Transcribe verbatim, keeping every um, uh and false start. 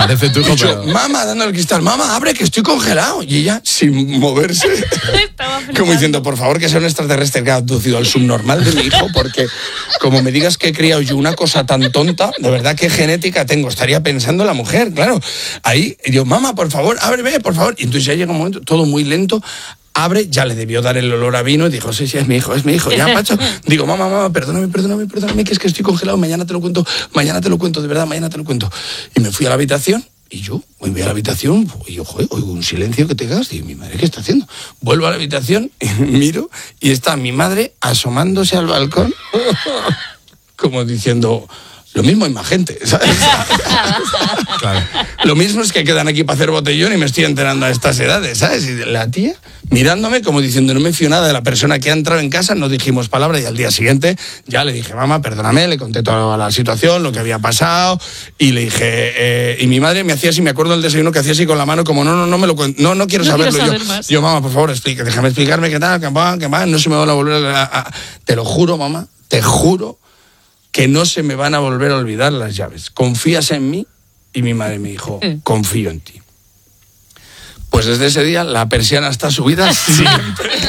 Parece tu hijo, yo, pero... mamá, dando el cristal, mamá, abre que estoy congelado. Y ella, sin moverse, como diciendo, por favor, que sea un extraterrestre que ha abducido al subnormal de mi hijo, porque como me digas que he criado yo una cosa tan tonta, de verdad, ¿qué genética tengo? Estaría pensando la mujer, claro. Ahí, yo, mamá, por favor, ábreme, por favor. Y entonces ya llega un momento, todo muy lento, abre, ya le debió dar el olor a vino y dijo, sí, sí, es mi hijo, es mi hijo, ya, Pacho. Digo, mamá, mamá, perdóname, perdóname, perdóname, que es que estoy congelado, mañana te lo cuento, mañana te lo cuento, de verdad, mañana te lo cuento. Y me fui a la habitación, y yo, voy a la habitación, y yo, joder, oigo un silencio que te cagas, y mi madre, ¿qué está haciendo? Vuelvo a la habitación, y miro, y está mi madre asomándose al balcón, como diciendo... Lo mismo hay más gente, ¿sabes? Claro. Lo mismo es que quedan aquí para hacer botellón y me estoy enterando a estas edades, ¿sabes? Y la tía mirándome como diciendo, no me fío nada de la persona que ha entrado en casa, no dijimos palabra y al día siguiente ya le dije, mamá, perdóname, le conté toda la situación, lo que había pasado y le dije, eh, y mi madre me hacía así, me acuerdo del desayuno que hacía así con la mano como, no, no, no me lo cuento, no, no quiero no saberlo. Quiero saber yo, más. yo, mamá, por favor, explica, déjame explicarme qué tal, qué va, qué va, no se me van a volver a, a... Te lo juro, mamá, te juro que no se me van a volver a olvidar las llaves. ¿Confías en mí? Y mi madre me dijo, confío en ti. Pues desde ese día la persiana está subida siempre.